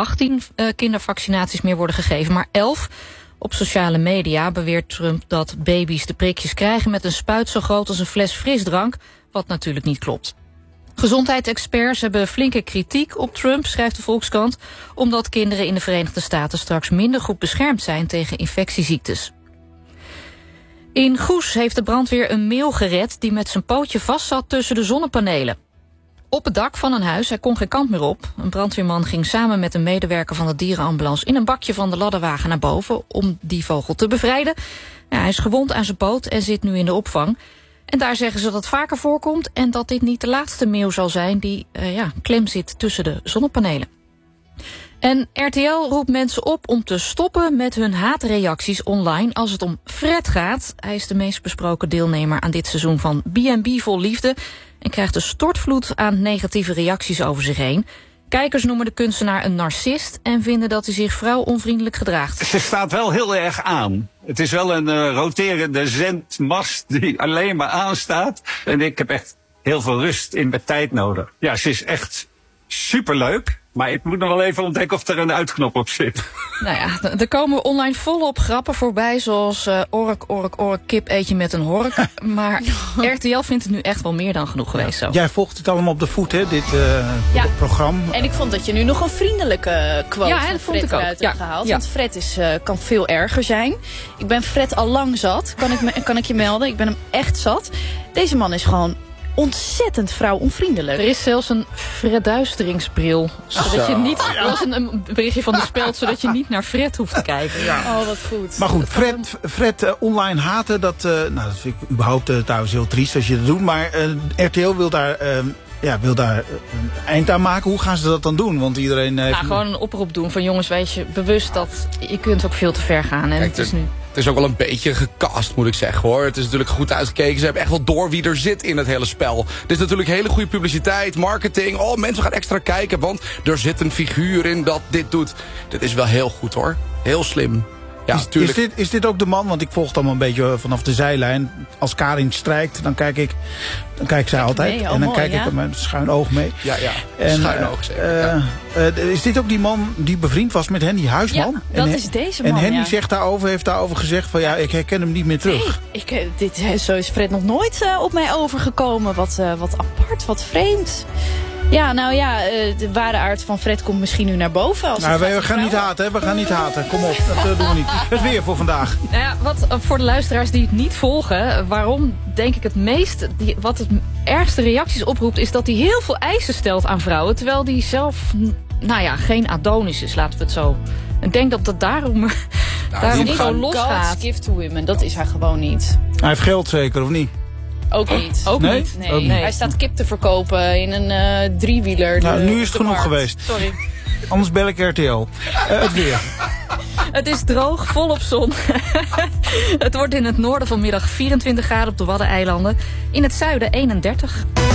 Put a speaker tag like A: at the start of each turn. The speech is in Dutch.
A: 18 kindervaccinaties meer worden gegeven, maar 11. Op sociale media beweert Trump dat baby's de prikjes krijgen met een spuit zo groot als een fles frisdrank, wat natuurlijk niet klopt. Gezondheidsexperts hebben flinke kritiek op Trump, schrijft de Volkskrant, omdat kinderen in de Verenigde Staten straks minder goed beschermd zijn tegen infectieziektes. In Goes heeft de brandweer een meel gered die met zijn pootje vastzat tussen de zonnepanelen. Op het dak van een huis, hij kon geen kant meer op. Een brandweerman ging samen met een medewerker van de dierenambulance in een bakje van de ladderwagen naar boven om die vogel te bevrijden. Ja, hij is gewond aan zijn poot en zit nu in de opvang. En daar zeggen ze dat het vaker voorkomt en dat dit niet de laatste meeuw zal zijn die klem zit tussen de zonnepanelen. En RTL roept mensen op om te stoppen met hun haatreacties online als het om Fred gaat. Hij is de meest besproken deelnemer aan dit seizoen van B&B Vol Liefde en krijgt een stortvloed aan negatieve reacties over zich heen. Kijkers noemen de kunstenaar een narcist en vinden dat hij zich vrouwonvriendelijk gedraagt.
B: Ze staat wel heel erg aan. Het is wel een roterende zendmast die alleen maar aanstaat. En ik heb echt heel veel rust in mijn tijd nodig. Ja, ze is echt superleuk. Maar ik moet nog wel even ontdekken of er een uitknop op zit.
A: Nou ja, er komen online volop grappen voorbij, zoals ork, kip eet je met een hork. Maar RTL vindt het nu echt wel meer dan genoeg geweest zo.
C: Jij volgt het allemaal op de voet, hè, dit programma.
D: En ik vond dat je nu nog een vriendelijke quote
A: van
D: Fred eruit hebt gehaald.
A: Ja.
D: Want Fred kan veel erger zijn. Ik ben Fred al lang zat, kan ik je melden. Ik ben hem echt zat. Deze man is gewoon ontzettend vrouwonvriendelijk.
A: Er is zelfs een verduisteringsbril. Zodat je niet, dat is een berichtje van de Speld, zodat je niet naar Fred hoeft te kijken. Ja.
D: Oh, wat goed.
C: Maar goed, Fred online haten, dat vind ik überhaupt trouwens heel triest als je dat doet. Maar RTL wil daar een eind aan maken. Hoe gaan ze dat dan doen? Want iedereen heeft...
A: gewoon een oproep doen van jongens, wees je bewust dat je kunt ook veel te ver gaan. En
E: Kijk,
A: het is nu...
E: Het is ook wel een beetje gecast, moet ik zeggen, hoor. Het is natuurlijk goed uitgekeken. Ze hebben echt wel door wie er zit in het hele spel. Dit is natuurlijk hele goede publiciteit, marketing. Oh, mensen gaan extra kijken, want er zit een figuur in dat dit doet. Dit is wel heel goed, hoor. Heel slim. Ja,
C: is dit ook de man? Want ik volg het allemaal een beetje vanaf de zijlijn. Als Karin strijkt, dan kijk zij altijd.
D: Mee,
C: en dan
D: mooi,
C: kijk ik met mijn schuin oog mee.
E: Ja.
C: En,
E: schuin oog zeker.
C: Is dit ook die man die bevriend was met Henny Huisman?
D: Ja, dat is deze man.
C: En Henny heeft daarover gezegd van ik herken hem niet meer terug.
D: Nee, zo is Fred nog nooit op mij overgekomen. Wat apart, wat vreemd. Ja, de ware aard van Fred komt misschien nu naar boven.
C: We gaan niet haten, hè? We gaan niet haten. Kom op, dat doen we niet. Het weer voor vandaag.
A: Nou ja, wat voor de luisteraars die het niet volgen, waarom denk ik het meest, wat het ergste reacties oproept, is dat hij heel veel eisen stelt aan vrouwen, terwijl hij zelf, geen Adonis is, laten we het zo. Ik denk dat dat daarom zo losgaat.
D: God give to women, dat is hij gewoon niet.
C: Hij heeft geld zeker, of niet?
D: Ook niet.
A: Ook
C: nee?
A: niet?
D: Nee.
A: Ook niet.
D: Hij staat kip te verkopen in een driewieler.
C: Nou, nu is het genoeg geweest.
D: Sorry.
C: Anders bel ik RTL. Het weer.
A: Het is droog, volop zon. Het wordt in het noorden vanmiddag 24 graden op de Waddeneilanden. In het zuiden 31.